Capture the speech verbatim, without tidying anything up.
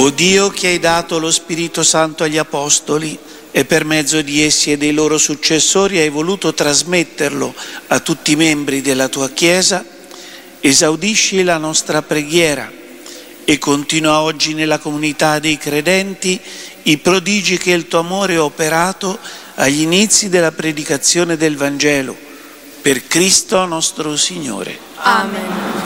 O Dio, che hai dato lo Spirito Santo agli Apostoli e per mezzo di essi e dei loro successori hai voluto trasmetterlo a tutti i membri della tua Chiesa, esaudisci la nostra preghiera e continua oggi nella comunità dei credenti i prodigi che il tuo amore ha operato agli inizi della predicazione del Vangelo. Per Cristo nostro Signore. Amen.